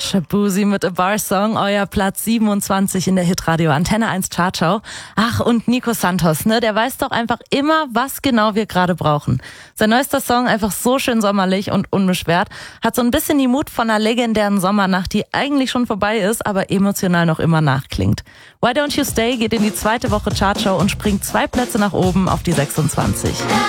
Shabuzi mit A Bar Song, euer Platz 27 in der Hitradio Antenne 1 Chartschau. Ach, und Nico Santos, der weiß doch einfach immer, was genau wir gerade brauchen. Sein neuester Song, einfach so schön sommerlich und unbeschwert, hat so ein bisschen die Mut von einer legendären Sommernacht, die eigentlich schon vorbei ist, aber emotional noch immer nachklingt. Why Don't You Stay geht in die zweite Woche Chartschau und springt 2 Plätze nach oben auf die 26.